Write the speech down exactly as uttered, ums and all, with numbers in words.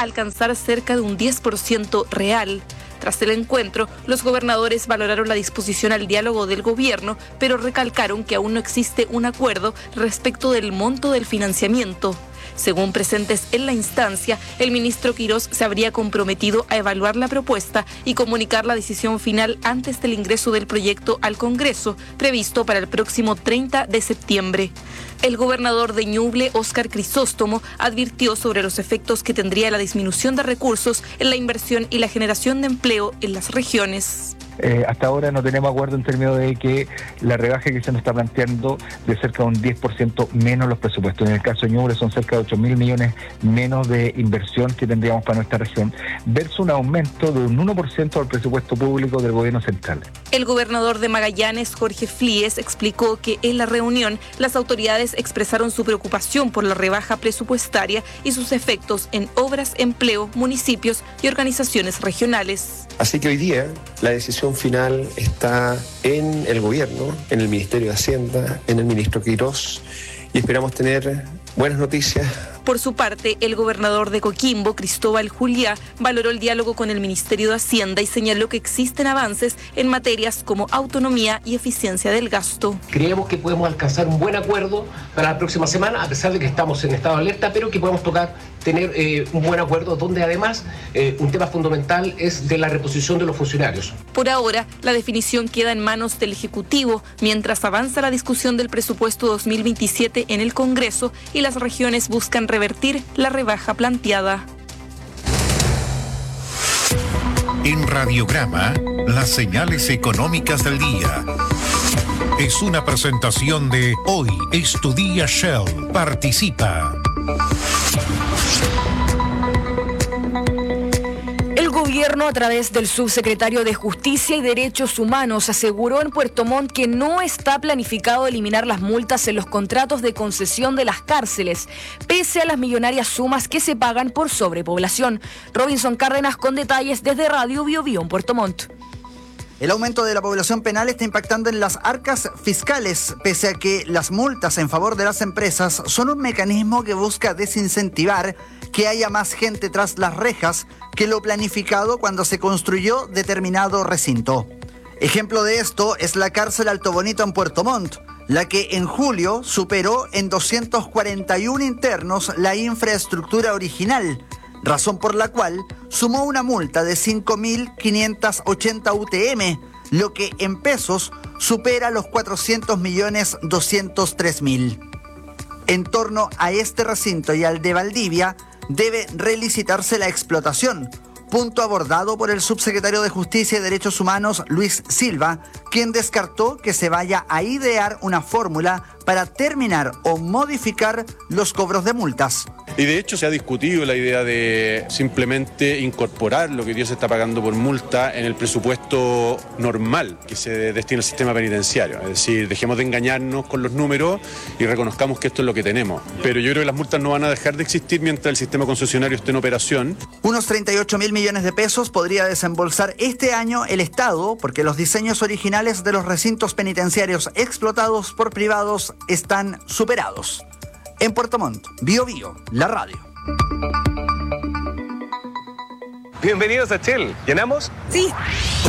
alcanzar cerca de un diez por ciento real. Tras el encuentro, los gobernadores valoraron la disposición al diálogo del gobierno, pero recalcaron que aún no existe un acuerdo respecto del monto del financiamiento. Según presentes en la instancia, el ministro Quirós se habría comprometido a evaluar la propuesta y comunicar la decisión final antes del ingreso del proyecto al Congreso, previsto para el próximo treinta de septiembre. El gobernador de Ñuble, Óscar Crisóstomo, advirtió sobre los efectos que tendría la disminución de recursos en la inversión y la generación de empleo en las regiones. Eh, hasta ahora no tenemos acuerdo en términos de que la rebaja que se nos está planteando de cerca de un diez por ciento menos los presupuestos. En el caso de Ñuble son cerca de ocho mil millones menos de inversión que tendríamos para nuestra región, versus un aumento de un uno por ciento del presupuesto público del gobierno central. El gobernador de Magallanes, Jorge Flies, explicó que en la reunión las autoridades expresaron su preocupación por la rebaja presupuestaria y sus efectos en obras, empleo, municipios y organizaciones regionales. Así que hoy día la decisión final está en el gobierno, en el Ministerio de Hacienda, en el ministro Quirós, y esperamos tener buenas noticias. Por su parte, el gobernador de Coquimbo, Cristóbal Juliá, valoró el diálogo con el Ministerio de Hacienda y señaló que existen avances en materias como autonomía y eficiencia del gasto. Creemos que podemos alcanzar un buen acuerdo para la próxima semana, a pesar de que estamos en estado de alerta, pero que podemos tocar, tener eh, un buen acuerdo donde además eh, un tema fundamental es de la reposición de los funcionarios. Por ahora, la definición queda en manos del Ejecutivo, mientras avanza la discusión del presupuesto dos mil veintisiete en el Congreso y las regiones buscan revertir la rebaja planteada. En Radiograma, las señales económicas del día. Es una presentación de Hoy es tu día Shell. Participa. El gobierno, a través del subsecretario de Justicia y Derechos Humanos, aseguró en Puerto Montt que no está planificado eliminar las multas en los contratos de concesión de las cárceles, pese a las millonarias sumas que se pagan por sobrepoblación. Robinson Cárdenas con detalles desde Radio Bio Bio en Puerto Montt. El aumento de la población penal está impactando en las arcas fiscales, pese a que las multas en favor de las empresas son un mecanismo que busca desincentivar que haya más gente tras las rejas que lo planificado cuando se construyó determinado recinto. Ejemplo de esto es la cárcel Alto Bonito en Puerto Montt, la que en julio superó en doscientos cuarenta y uno internos la infraestructura original, razón por la cual sumó una multa de cinco mil quinientos ochenta U T M, lo que en pesos supera los cuatrocientos millones doscientos tres mil. En torno a este recinto y al de Valdivia, debe relicitarse la explotación, punto abordado por el subsecretario de Justicia y Derechos Humanos, Luis Silva, quien descartó que se vaya a idear una fórmula para terminar o modificar los cobros de multas. Y de hecho se ha discutido la idea de simplemente incorporar lo que hoy día se está pagando por multa en el presupuesto normal que se destina al sistema penitenciario. Es decir, dejemos de engañarnos con los números y reconozcamos que esto es lo que tenemos. Pero yo creo que las multas no van a dejar de existir mientras el sistema concesionario esté en operación. Unos treinta y ocho mil millones de pesos podría desembolsar este año el Estado, porque los diseños originales de los recintos penitenciarios explotados por privados están superados. En Puerto Montt, Bio Bio, la radio. Bienvenidos a Shell. ¿Llenamos? Sí.